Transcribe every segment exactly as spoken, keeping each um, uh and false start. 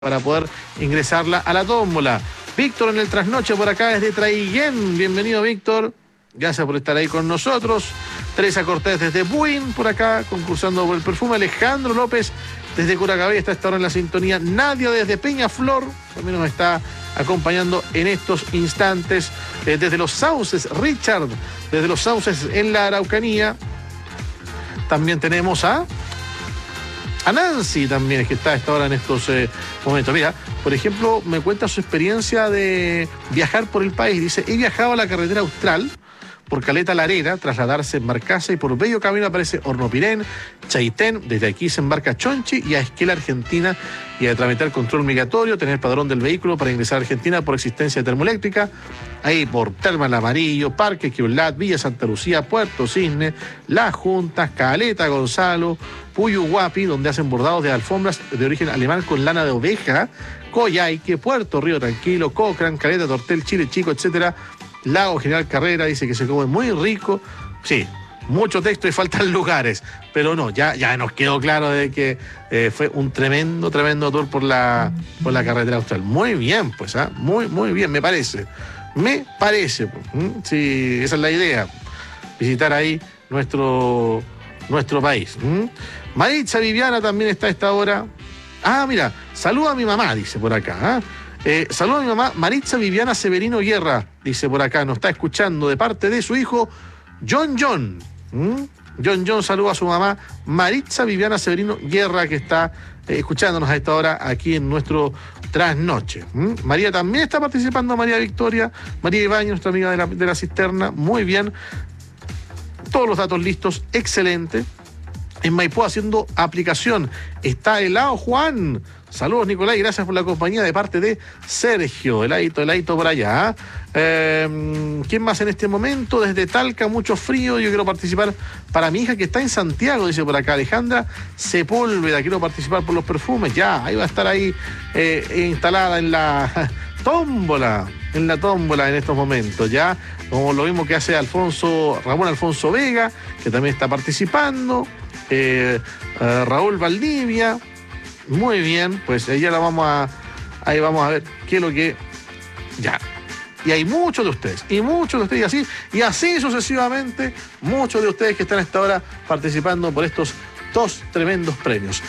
para poder ingresarla a la tómbola. Víctor en el trasnoche por acá desde Traiguén. Bienvenido, Víctor. Gracias por estar ahí con nosotros. Teresa Cortés desde Buin, por acá, concursando por el perfume. Alejandro López desde Curacaví está esta hora en la sintonía. Nadia desde Peñaflor también nos está acompañando en estos instantes. Eh, desde Los Sauces, Richard, desde Los Sauces en la Araucanía. También tenemos a... A Nancy también, es que está a esta hora en estos eh, momentos. Mira, por ejemplo, me cuenta su experiencia de viajar por el país. Dice, he viajado a la carretera austral por Caleta La Arena, trasladarse en barcaza y por bello camino aparece Hornopirén, Chaitén, desde aquí se embarca Chonchi y a Esquela, Argentina, y a tramitar control migratorio, tener padrón del vehículo para ingresar a Argentina por existencia de termoeléctrica, ahí por Termal Amarillo, Parque Quiulat, Villa Santa Lucía, Puerto Cisne, Las Juntas, Caleta Gonzalo, Puyuhuapi, donde hacen bordados de alfombras de origen alemán con lana de oveja, Coyhaique, Puerto Río Tranquilo, Cochrane, Caleta, Tortel, Chile Chico, etcétera. Lago General Carrera, dice que se come muy rico. Sí, mucho texto y faltan lugares, pero no, ya, ya nos quedó claro de que eh, fue un tremendo, tremendo tour por la, por la carretera austral. Muy bien, pues, ¿ah? muy, muy bien, me parece. Me parece, ¿Mm? Sí, esa es la idea, visitar ahí nuestro, nuestro país. ¿Mm? Maritza Viviana también está a esta hora. Ah, mira, saluda a mi mamá, dice por acá, ¿ah? Eh, saluda a mi mamá, Maritza Viviana Severino Guerra, dice por acá, nos está escuchando de parte de su hijo, John John. ¿Mm? John John saluda a su mamá, Maritza Viviana Severino Guerra, que está eh, escuchándonos a esta hora aquí en nuestro trasnoche. ¿Mm? María también está participando, María Victoria, María Ibañez, nuestra amiga de la, de la cisterna, muy bien. Todos los datos listos, excelente. En Maipú haciendo aplicación está Helado Juan. Saludos, Nicolás, y gracias por la compañía de parte de Sergio. Heladito, heladito por allá. Eh, ¿Quién más en este momento? Desde Talca, mucho frío. Yo quiero participar para mi hija que está en Santiago, dice por acá Alejandra Sepúlveda. Quiero participar por los perfumes. Ya, ahí va a estar ahí eh, instalada en la tómbola. En la tómbola en estos momentos, ya. Como lo mismo que hace Alfonso, Ramón Alfonso Vega, que también está participando. Eh, eh, Raúl Valdivia. Muy bien, pues ahí ya la vamos a, ahí vamos a ver qué es lo que, ya, y hay muchos de ustedes, y muchos de ustedes, y así, y así sucesivamente, muchos de ustedes que están a esta hora participando por estos dos tremendos premios.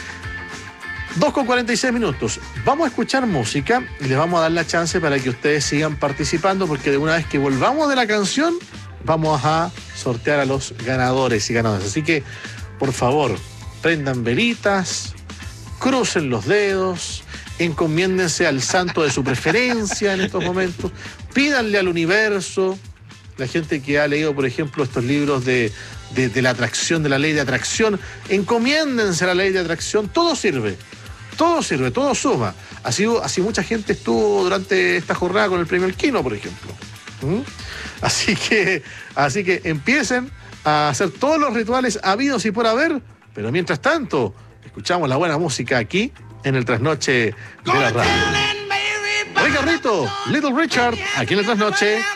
dos con cuarenta y seis minutos, vamos a escuchar música, y les vamos a dar la chance para que ustedes sigan participando, porque de una vez que volvamos de la canción, vamos a sortear a los ganadores y ganadoras, así que, por favor, prendan velitas, crucen los dedos, encomiéndense al santo de su preferencia en estos momentos, pídanle al universo, la gente que ha leído, por ejemplo, estos libros de, de, de la atracción, de la ley de atracción, encomiéndense a la ley de atracción, todo sirve, todo sirve, todo suma. Así, así mucha gente estuvo durante esta jornada con el premio Elquino, por ejemplo. ¿Mm? Así que, así que empiecen a hacer todos los rituales habidos y por haber, pero mientras tanto, escuchamos la buena música aquí en el Trasnoche de la radio. Ricardito, Little Richard, aquí en el Trasnoche.